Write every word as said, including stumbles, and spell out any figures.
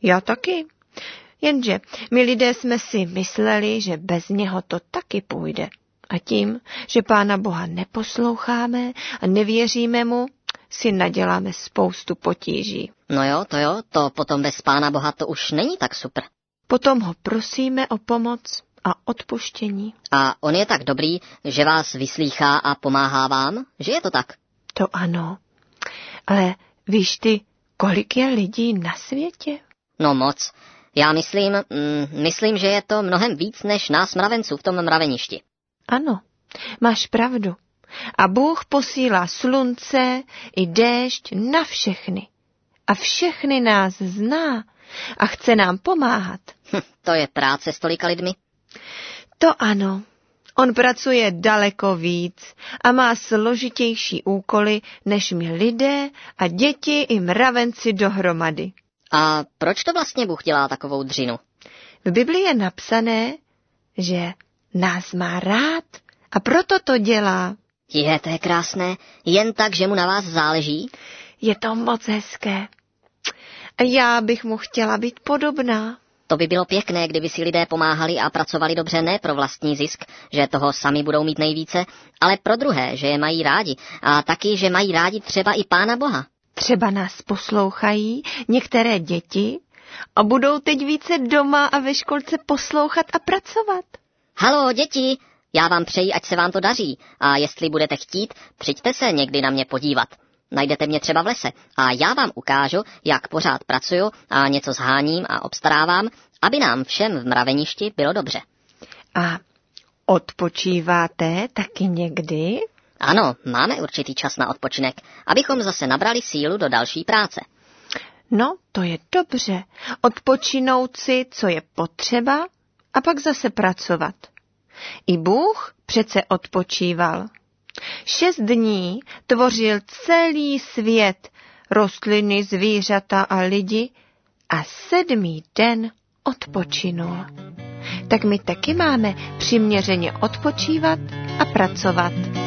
Já taky. Jenže my lidé jsme si mysleli, že bez něho to taky půjde. A tím, že Pána Boha neposloucháme a nevěříme mu, si naděláme spoustu potíží. No jo, to jo, to potom bez Pána Boha to už není tak super. Potom ho prosíme o pomoc a odpuštění. A on je tak dobrý, že vás vyslýchá a pomáhá vám, že je to tak? To ano. Ale víš ty, kolik je lidí na světě? No moc. Já myslím, mm, myslím, že je to mnohem víc než nás mravenců v tom mraveništi. Ano, máš pravdu. A Bůh posílá slunce i déšť na všechny. A všechny nás zná a chce nám pomáhat. Hm, to je práce s tolika lidmi. To ano. On pracuje daleko víc a má složitější úkoly než my lidé a děti i mravenci dohromady. A proč to vlastně Bůh dělá takovou dřinu? V Biblii je napsané, že nás má rád a proto to dělá. Je, to je krásné. Jen tak, že mu na vás záleží? Je to moc hezké. A já bych mu chtěla být podobná. To by bylo pěkné, kdyby si lidé pomáhali a pracovali dobře ne pro vlastní zisk, že toho sami budou mít nejvíce, ale pro druhé, že je mají rádi a taky, že mají rádi třeba i Pána Boha. Třeba nás poslouchají některé děti a budou teď více doma a ve školce poslouchat a pracovat. Haló, děti, já vám přeji, ať se vám to daří a jestli budete chtít, přijďte se někdy na mě podívat. Najdete mě třeba v lese a já vám ukážu, jak pořád pracuju a něco sháním a obstarávám, aby nám všem v mraveništi bylo dobře. A odpočíváte taky někdy? Ano, máme určitý čas na odpočinek, abychom zase nabrali sílu do další práce. No, to je dobře. Odpočinout si, co je potřeba, a pak zase pracovat. I Bůh přece odpočíval. Šest dní tvořil celý svět, rostliny, zvířata a lidi, a sedmý den odpočinul. Tak my taky máme přiměřeně odpočívat a pracovat.